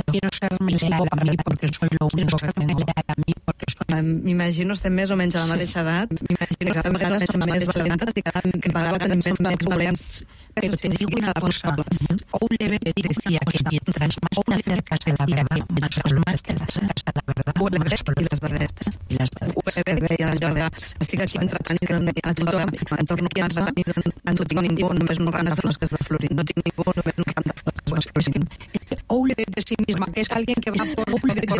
quiero ser millennial a mí porque soy lo único que tengo. M'imagino estem més o menys a la mateixa edat, m'imagino que cada vegada som més valentes i cada vegada tenim més volents. Pero te digo una cosa, Oliver decía que mientras más te acercas de la verdad, más te acercas a la verdad. I les vedetes. Deia allò de estic aquí entretenint a tothom, en torno a casa, no tinc ningú, només un ram de flors que es va florint, no tinc ningú, només un ram de flors que es va florint. Oliver de sí misma, que es alguien que va por